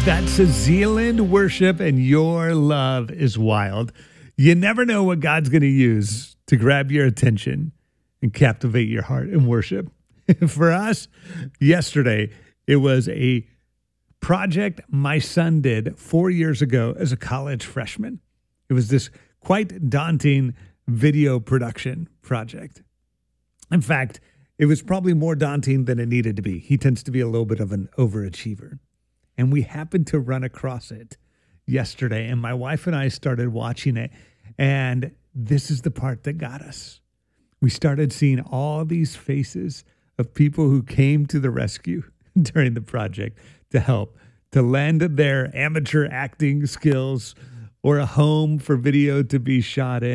That's a Zealand worship, and your love is wild. You never know what God's going to use to grab your attention and captivate your heart in worship. For us, yesterday, it was a project my son did 4 years ago as a college freshman. It was this quite daunting video production project. In fact, it was probably more daunting than it needed to be. He tends to be a little bit of an overachiever. And we happened to run across it yesterday, and my wife and I started watching it, and this is the part that got us. We started seeing all these faces of people who came to the rescue during the project to help, to lend their amateur acting skills or a home for video to be shot in.